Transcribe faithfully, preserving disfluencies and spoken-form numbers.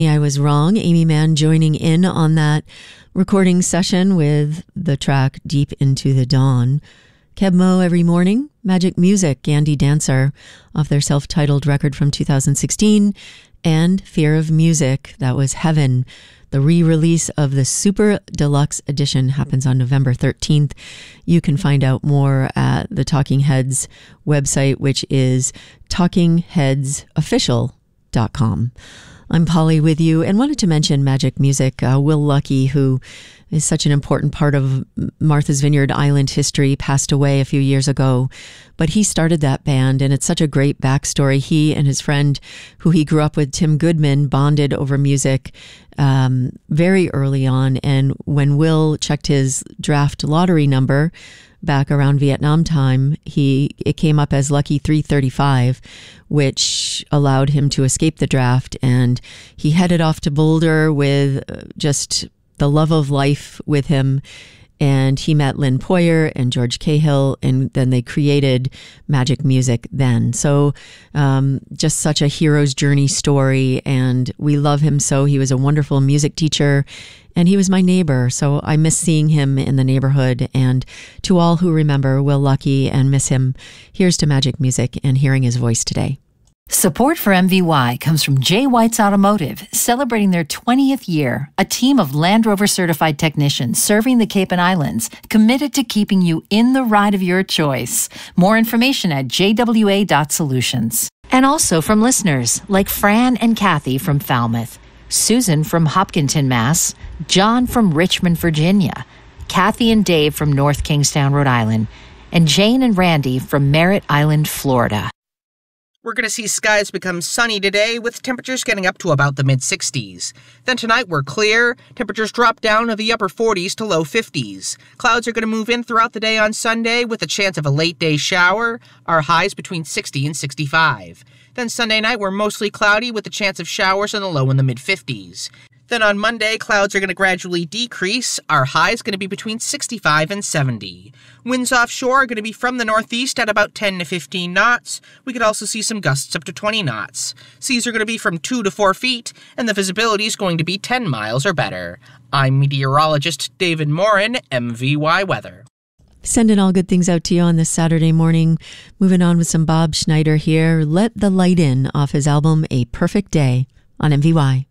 I was wrong. Amy Mann joining in on that recording session with the track Deep Into the Dawn. Keb Mo Every Morning, Magic Music, Andy Dancer, off their self-titled record from two thousand sixteen, and Fear of Music, that was Heaven. The re-release of the Super Deluxe Edition happens on November thirteenth. You can find out more at the Talking Heads website, which is talking heads official dot com. I'm Polly with you, and wanted to mention Magic Music. Uh, Will Lucky, who is such an important part of Martha's Vineyard Island history, passed away a few years ago, but he started that band, and it's such a great backstory. He and his friend, who he grew up with, Tim Goodman, bonded over music um, very early on, and when Will checked his draft lottery number back around Vietnam time, he it came up as Lucky three thirty-five, which allowed him to escape the draft, and he headed off to Boulder with just the love of life with him, and he met Lynn Poyer and George Cahill, and then they created Magic Music then. So um, just such a hero's journey story, and we love him so. He was a wonderful music teacher, and he was my neighbor, so I miss seeing him in the neighborhood. And to all who remember Will Lucky and miss him, here's to Magic Music and hearing his voice today. Support for M V Y comes from J. White's Automotive, celebrating their twentieth year. A team of Land Rover certified technicians serving the Cape and Islands, committed to keeping you in the ride of your choice. More information at j w a dot solutions. And also from listeners like Fran and Kathy from Falmouth, Susan from Hopkinton, Mass., John from Richmond, Virginia, Kathy and Dave from North Kingstown, Rhode Island, and Jane and Randy from Merritt Island, Florida. We're going to see skies become sunny today, with temperatures getting up to about the mid-sixties. Then tonight we're clear. Temperatures drop down to the upper forties to low fifties. Clouds are going to move in throughout the day on Sunday with a chance of a late-day shower. Our highs between sixty and sixty-five. Then Sunday night we're mostly cloudy with a chance of showers and a low in the mid-fifties. Then on Monday, clouds are going to gradually decrease. Our high is going to be between sixty-five and seventy. Winds offshore are going to be from the northeast at about ten to fifteen knots. We could also see some gusts up to twenty knots. Seas are going to be from two to four feet, and the visibility is going to be ten miles or better. I'm meteorologist David Morin, M V Y Weather. Sending all good things out to you on this Saturday morning. Moving on with some Bob Schneider here. Let the Light In off his album A Perfect Day on M V Y.